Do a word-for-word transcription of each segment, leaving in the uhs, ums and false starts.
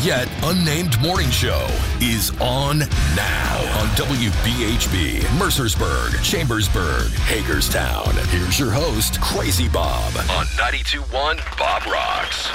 Yet Unnamed Morning Show is on now on W B H B, Mercersburg, Chambersburg, Hagerstown. Here's your host, Crazy Bob, on ninety-two point one Bob Rocks.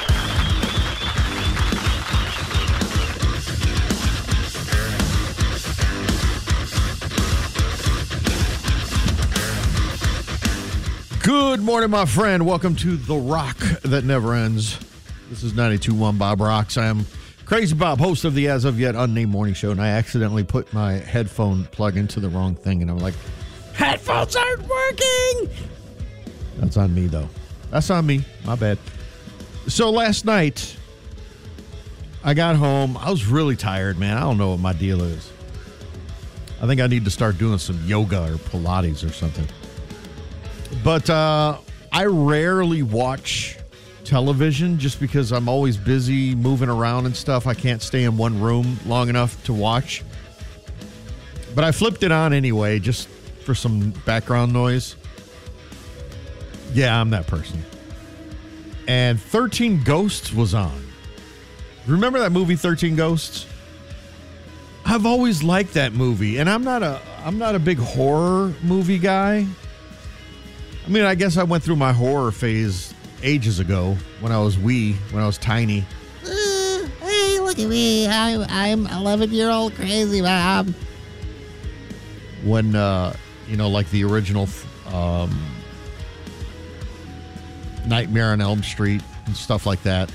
Good morning, my friend. Welcome to The Rock That Never Ends. This is ninety-two point one Bob Rocks. I am Crazy Bob, host of the As of Yet Unnamed Morning Show, and I accidentally put my headphone plug into the wrong thing, and I'm like, headphones aren't working! That's on me, though. That's on me. My bad. So last night, I got home. I was really tired, man. I don't know what my deal is. I think I need to start doing some yoga or Pilates or something. But uh, I rarely watch television just because I'm always busy moving around and stuff. I can't stay in one room long enough to watch. But I flipped it on anyway, just for some background noise. Yeah, I'm that person. And thirteen Ghosts was on. Remember that movie thirteen Ghosts? I've always liked that movie, and I'm not a I'm not a big horror movie guy. I mean, I guess I went through my horror phase ages ago when I was wee, when I was tiny. Uh, hey, look at me. I'm I'm eleven-year-old Crazy Bob. When, uh, you know, like the original um, Nightmare on Elm Street and stuff like that.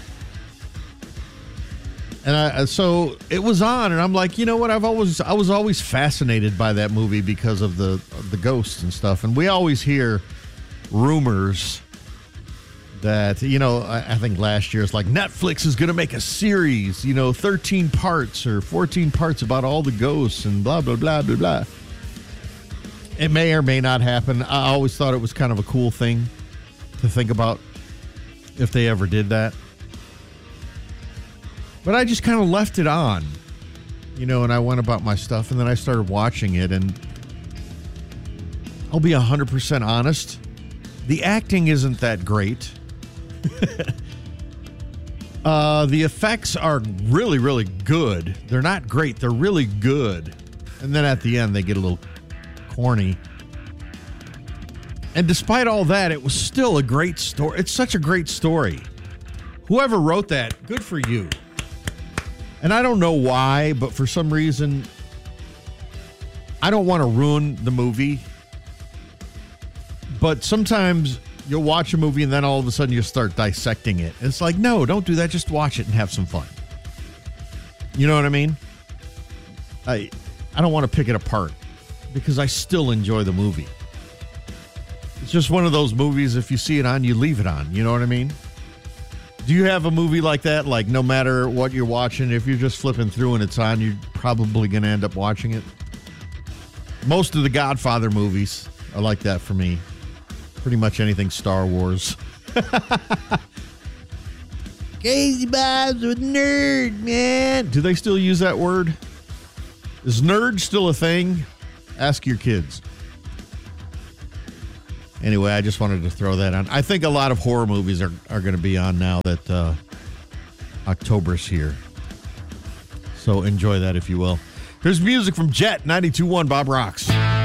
And I, so it was on, and I'm like, you know what? I've always I was always fascinated by that movie because of the of the ghosts and stuff. And we always hear rumors that, you know, I, I think last year it's like Netflix is going to make a series, you know, thirteen parts or fourteen parts about all the ghosts and blah, blah, blah, blah, blah. It may or may not happen. I always thought it was kind of a cool thing to think about if they ever did that. But I just kind of left it on, you know, and I went about my stuff, and then I started watching it, and I'll be one hundred percent honest. The acting isn't that great. uh, the effects are really, really good. They're not great. They're really good. And then at the end, they get a little corny. And despite all that, it was still a great story. It's such a great story. Whoever wrote that, good for you. And I don't know why, but for some reason, I don't want to ruin the movie. But sometimes you'll watch a movie and then all of a sudden you start dissecting it. It's like, no, don't do that. Just watch it and have some fun. You know what I mean? I I don't want to pick it apart because I still enjoy the movie. It's just one of those movies, if you see it on, you leave it on. You know what I mean? Do you have a movie like that? Like, no matter what you're watching, if you're just flipping through and it's on, you're probably going to end up watching it. Most of the Godfather movies are like that for me. Pretty much anything Star Wars. Crazy Bob's a nerd, man. Do they still use that word? Is nerd still a thing? Ask your kids. Anyway, I just wanted to throw that on. I think a lot of horror movies are, are going to be on now that uh, October's here. So enjoy that if you will. Here's music from Jet, ninety-two point one Bob Rocks.